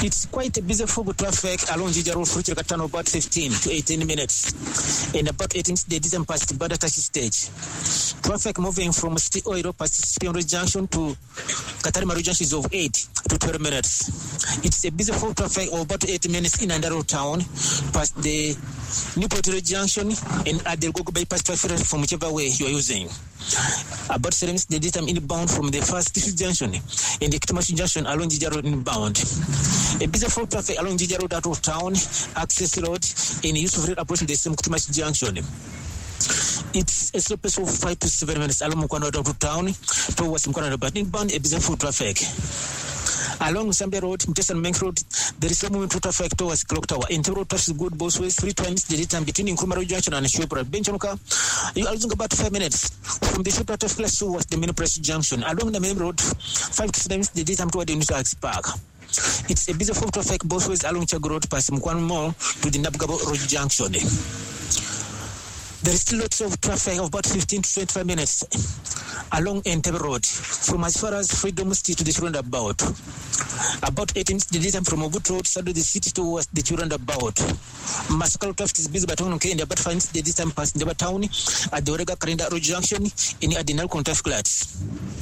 It's quite a busy foot traffic along Jinja Road, Fruit Katano, about 15 to 18 minutes. In about 18 they didn't pass the Badatashi stage. Traffic moving from City Oil past Spionro Junction to Katarima Junction is of 8 to 12 minutes. It's a busy foot traffic of about 8 minutes in Andaro Town, past the Newport Junction and at the Gogo bypass traffic from whichever way you are using. About 7 minutes the daytime inbound from the first junction in the Kitumashi Junction along Jinja Road inbound. A busy foot traffic along Jinja Road out of town, access road in Yusuf Road approaching the same Kitumashi Junction. It's a slow pace of 5 to 7 minutes along Mkwano out of town towards Mkwano, but inbound a busy foot traffic. Along Zambia Road, Mtesan Bank Road, there is some movement of traffic towards Clock Tower. Inter-road traffic is good both ways, 3 times the daytime between Nkrumah Junction and Shopra. Benchamuka, you are losing about 5 minutes from the Shopra traffic class towards the main press junction. Along the main road, 5 to 7 minutes the daytime toward the Newsax Park. It's a busy foot traffic both ways along Chago Road, past Mkwano Mall to the Nabugabo Road Junction. There is still lots of traffic of about 15 to 25 minutes along Entebbe Road, from as far as Freedom Street to the roundabout. About 18 minutes the distance from Obut Road, Saddle the city towards the roundabout. Masakal traffic is busy, but on okay, in about 5 minutes the distance past the town at the Orega Karinda Road Junction in the Adinal Traffic Lights.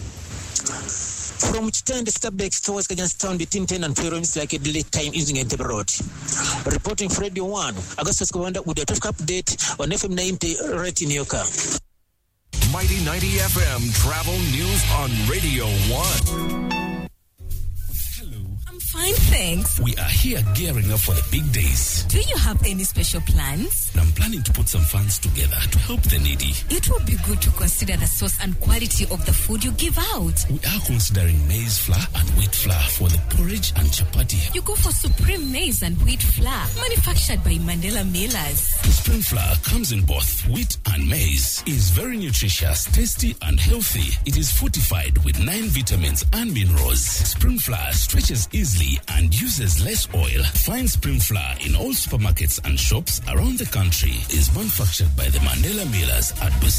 From Chitan, the stop towards Kajanstown between 10 and 12 minutes like a delay time using Entebbe Road. Reporting for Radio 1, Augustus Kawanda with a traffic update on FM 90 right in your car. Mighty 90 FM Travel News on Radio 1. Fine, thanks. We are here gearing up for the big days. Do you have any special plans? I'm planning to put some funds together to help the needy. It would be good to consider the source and quality of the food you give out. We are considering maize flour and wheat flour for the porridge and chapati. You go for Supreme Maize and Wheat Flour, manufactured by Mandela Millers. Supreme Flour comes in both wheat and maize. It is very nutritious, tasty and healthy. It is fortified with 9 vitamins and minerals. Supreme Flour stretches easily and uses less oil. Find Supreme Flour in all supermarkets and shops around the country. It is manufactured by the Mandela Millers at Busia.